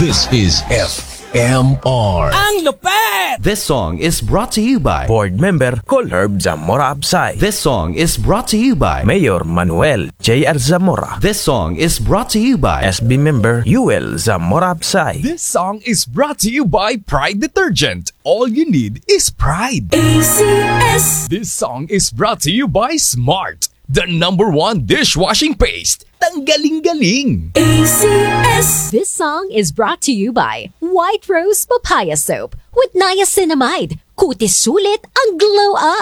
This is FMR. Ang lupet! This song is brought to you by Board Member Colherb Zamora Absay. This song is brought to you by Mayor Manuel J.R. Zamora. This song is brought to you by SB Member Yuel Zamora Absay. This song is brought to you by Pride Detergent. All you need is pride. ACS! This song is brought to you by Smart, the #1 dishwashing paste. Tanggaling-galing! ACS! This song is brought to you by White Rose Papaya Soap with niacinamide. Kutis sulit ang glow up.